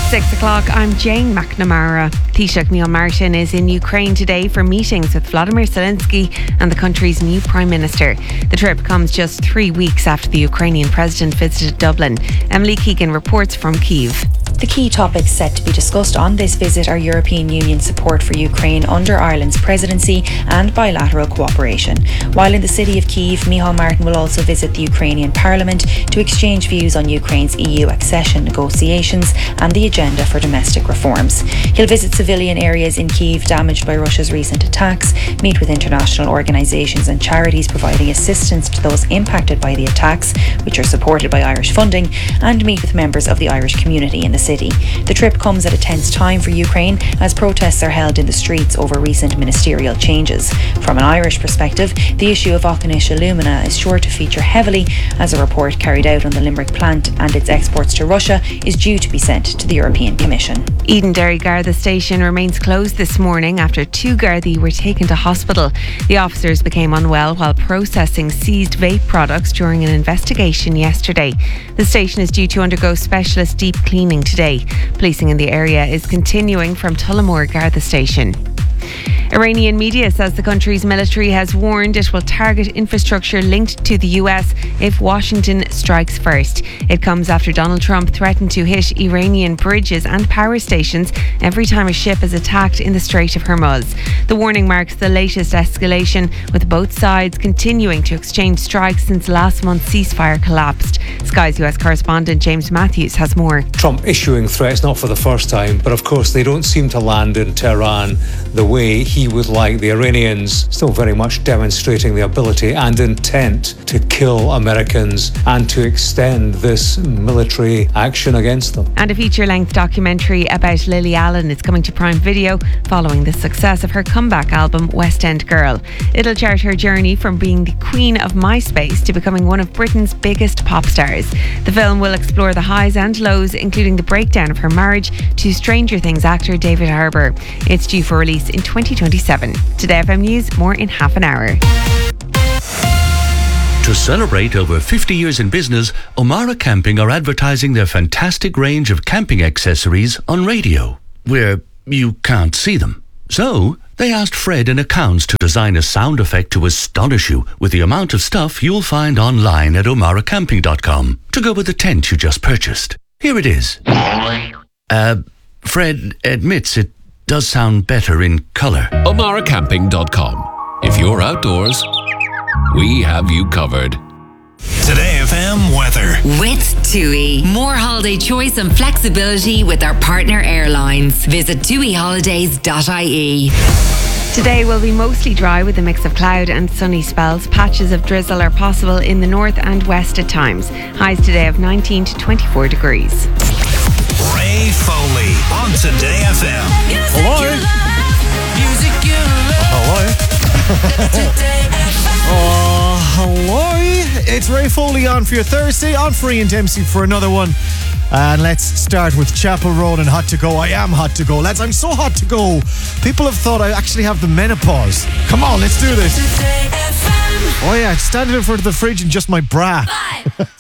6 o'clock, I'm Jane McNamara. Taoiseach Neil Martin is in Ukraine today for meetings with Vladimir Zelensky and the country's new Prime Minister. The trip comes just 3 weeks after the Ukrainian president visited Dublin. Emily Keegan reports from Kyiv. The key topics set to be discussed on this visit are European Union support for Ukraine under Ireland's presidency and bilateral cooperation. While in the city of Kyiv, Micheál Martin will also visit the Ukrainian Parliament to exchange views on Ukraine's EU accession negotiations and the agenda for domestic reforms. He'll visit civilian areas in Kyiv damaged by Russia's recent attacks, meet with international organisations and charities providing assistance to those impacted by the attacks, which are supported by Irish funding, and meet with members of the Irish community in the city. The trip comes at a tense time for Ukraine as protests are held in the streets over recent ministerial changes. From an Irish perspective, the issue of Auchinish Alumina is sure to feature heavily as a report carried out on the Limerick plant and its exports to Russia is due to be sent to the European Commission. Edenderry Garda station remains closed this morning after 2 Gardaí were taken to hospital. The officers became unwell while processing seized vape products during an investigation yesterday. The station is due to undergo specialist deep cleaning today. Policing in the area is continuing from Tullamore Garda station. Iranian media says the country's military has warned it will target infrastructure linked to the US if Washington strikes first. It comes after Donald Trump threatened to hit Iranian bridges and power stations every time a ship is attacked in the Strait of Hormuz. The warning marks the latest escalation, with both sides continuing to exchange strikes since last month's ceasefire collapsed. Sky's US correspondent James Matthews has more. Trump issuing threats not for the first time, but of course they don't seem to land in Tehran the way he would like. The Iranians still very much demonstrating the ability and intent to kill Americans and to extend this military action against them. And a feature-length documentary about Lily Allen is coming to Prime Video following the success of her comeback album West End Girl. It'll chart her journey from being the queen of MySpace to becoming one of Britain's biggest pop stars. The film will explore the highs and lows, including the breakdown of her marriage to Stranger Things actor David Harbour. It's due for release in 2027. Today FM News, more in half an hour. To celebrate over 50 years in business, O'Mara Camping are advertising their fantastic range of camping accessories on radio, where you can't see them. So, they asked Fred in accounts to design a sound effect to astonish you with the amount of stuff you'll find online at omaracamping.com to go with the tent you just purchased. Here it is. Fred admits it does sound better in colour. omaracamping.com. If you're outdoors, we have you covered. Today FM weather. With TUI. More holiday choice and flexibility with our partner airlines. Visit tuiholidays.ie. Today will be mostly dry with a mix of cloud and sunny spells. Patches of drizzle are possible in the north and west at times. Highs today of 19 to 24 degrees. Ray Foley on Today FM. Hello. Hello. It's Ray Foley on for your Thursday on Free and Dempsey for another one. And let's start with Chapel Road and Hot to Go. I am hot to go. Lads, I'm so hot to go. People have thought I actually have the menopause. Come on, let's do this. Oh yeah, standing in front of the fridge in just my bra.